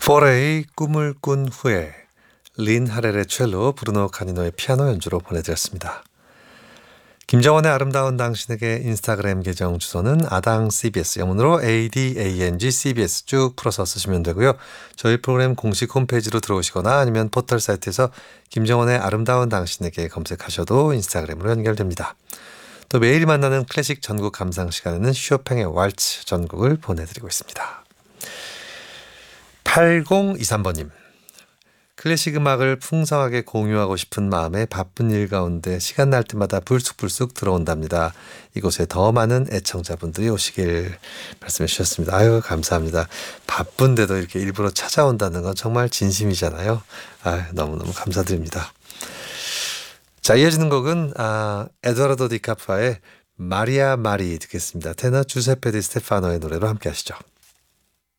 포레의 꿈을 꾼 후에, 린 하렐의 첼로, 브루노 카니노의 피아노 연주로 보내드렸습니다. 김정원의 아름다운 당신에게 인스타그램 계정 주소는 아당 CBS, 영문으로 ADANG CBS 쭉 풀어서 쓰시면 되고요. 저희 프로그램 공식 홈페이지로 들어오시거나 아니면 포털 사이트에서 김정원의 아름다운 당신에게 검색하셔도 인스타그램으로 연결됩니다. 또 매일 만나는 클래식 전국 감상 시간에는 쇼팽의 왈츠 전곡을 보내드리고 있습니다. 8023번님, 클래식 음악을 풍성하게 공유하고 싶은 마음에 바쁜 일 가운데 시간 날 때마다 불쑥불쑥 들어온답니다. 이곳에 더 많은 애청자분들이 오시길 말씀해 주셨습니다. 아유, 감사합니다. 바쁜데도 이렇게 일부러 찾아온다는 건 정말 진심이잖아요. 아유, 너무너무 감사드립니다. 자, 이어지는 곡은 에도아르도 디카프아의 마리아 마리 듣겠습니다. 테너 주세페 디 스테파노의 노래로 함께 하시죠.